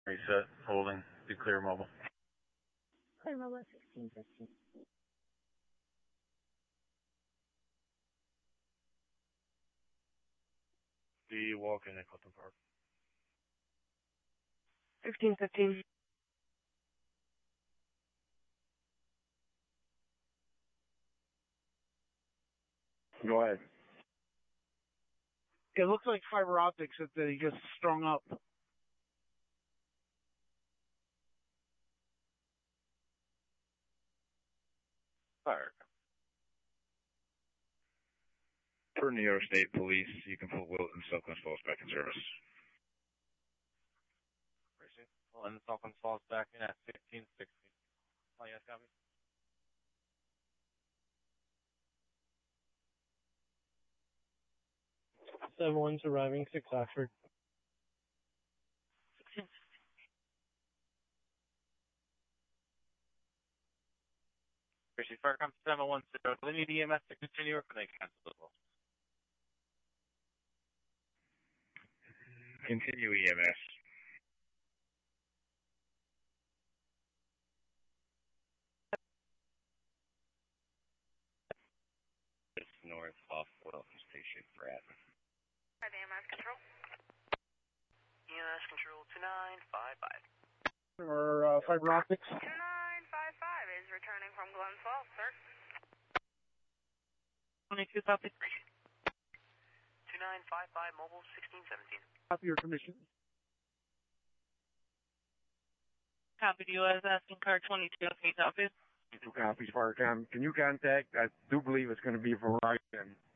Reset, holding, be clear mobile. Clear mobile 1615. Be walking at Clifton Park. 1615. Go ahead. It looks like fiber optics that they just strung up. Fire. For New York State Police, you can put Wilton Silkins Falls back in service. Wilton Silkins Falls back in at 1560. Oh, yes, copy. One's arriving, 6 Oxford. Appreciate Fire Comp 710. Do they need EMS to continue or can they cancel as well? Continue EMS. It's north off Wilton Station for admin. EMS control. EMS control 2955. Or fiber optics. 2955 is returning from Glens Falls, sir. 22 copy. 2955 mobile 1617. Copy your commission. Copy to you. I was asking car 22. Okay, copy. 2 copies, Firecom. Can you contact? I do believe it's going to be Verizon.